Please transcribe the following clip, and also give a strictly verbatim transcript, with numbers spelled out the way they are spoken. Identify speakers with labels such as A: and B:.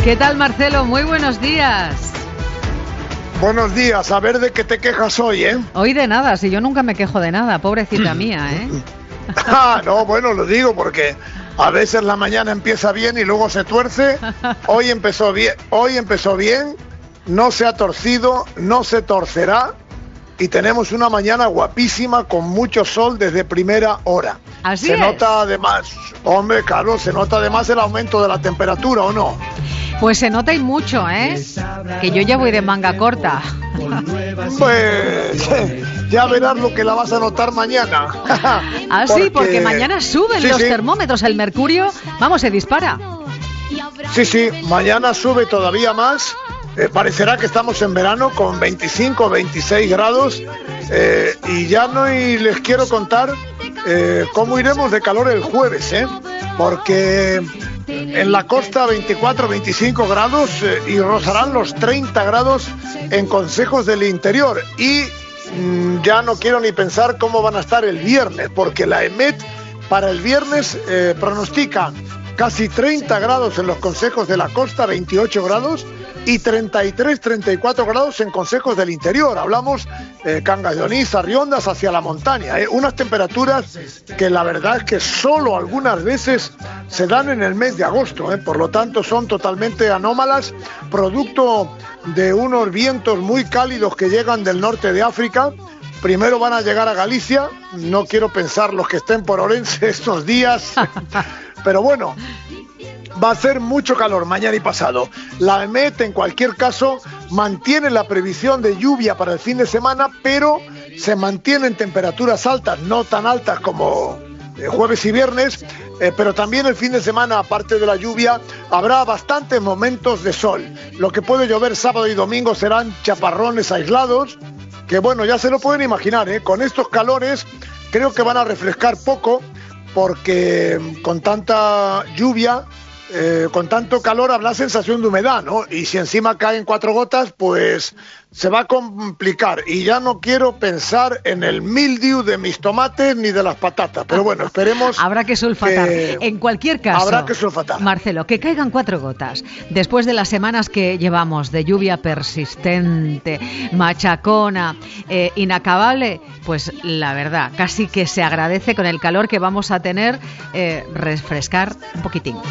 A: ¿Qué tal, Marcelo? Muy buenos días.
B: Buenos días, a ver de qué te quejas hoy, ¿eh?
A: Hoy de nada, si yo nunca me quejo de nada, pobrecita mía, ¿eh?
B: Ah, no, bueno, lo digo porque a veces la mañana empieza bien y luego se tuerce. Hoy empezó bien, hoy empezó bien, no se ha torcido, no se torcerá y tenemos una mañana guapísima con mucho sol desde primera hora.
A: Así
B: se
A: es.
B: nota además, hombre, Carlos, se nota además el aumento de la temperatura, ¿o no?
A: Pues se nota y mucho, ¿eh? Que yo ya voy de manga corta.
B: Pues ya verás lo que la vas a notar mañana.
A: Ah, sí, porque, porque mañana suben
B: sí,
A: los
B: sí.
A: termómetros, el mercurio, vamos, se dispara.
B: Sí, sí, mañana sube todavía más. Eh, parecerá que estamos en verano con veinticinco, veintiséis grados eh, y ya no y les quiero contar eh, cómo iremos de calor el jueves, ¿eh? Porque en la costa veinticuatro, veinticinco grados eh, y rozarán los treinta grados en consejos del interior y mmm, ya no quiero ni pensar cómo van a estar el viernes, porque la EMET para el viernes eh, pronostica casi treinta grados en los consejos de la costa, veintiocho grados y treinta y tres, treinta y cuatro grados en consejos del interior. Hablamos eh, Cangas de Onís, Arriondas, hacia la montaña. Eh, unas temperaturas que la verdad es que solo algunas veces se dan en el mes de agosto. Eh, por lo tanto, son totalmente anómalas, producto de unos vientos muy cálidos que llegan del norte de África. Primero van a llegar a Galicia. No quiero pensar los que estén por Orense estos días. Pero bueno, va a ser mucho calor mañana y pasado. La EMET, en cualquier caso, mantiene la previsión de lluvia para el fin de semana, pero se mantienen temperaturas altas, no tan altas como eh, jueves y viernes, eh, pero también el fin de semana, aparte de la lluvia, habrá bastantes momentos de sol. Lo que puede llover sábado y domingo serán chaparrones aislados, que bueno, ya se lo pueden imaginar, ¿eh? Con estos calores creo que van a refrescar poco, porque con tanta lluvia, eh, con tanto calor, habrá sensación de humedad, ¿no? Y si encima caen cuatro gotas, pues se va a complicar. Y ya no quiero pensar en el mildiu de mis tomates ni de las patatas. Pero bueno, esperemos.
A: Habrá que sulfatar. Que... En cualquier caso,
B: habrá que sulfatar.
A: Marcelo, que caigan cuatro gotas. Después de las semanas que llevamos de lluvia persistente, machacona, eh, inacabable, pues la verdad, casi que se agradece con el calor que vamos a tener, eh, refrescar un poquitín.